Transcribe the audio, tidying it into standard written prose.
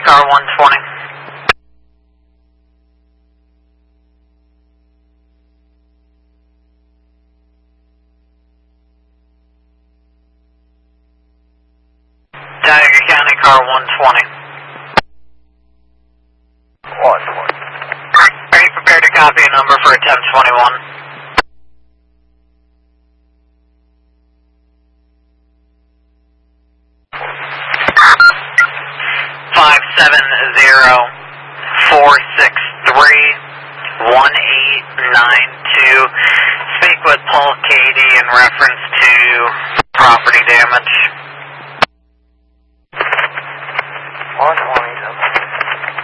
car 120. Tioga County car 120. 120. Are you prepared to copy a number for attempt 21? 570-463-1892. Speak with Paul Cady in reference to property damage. 120.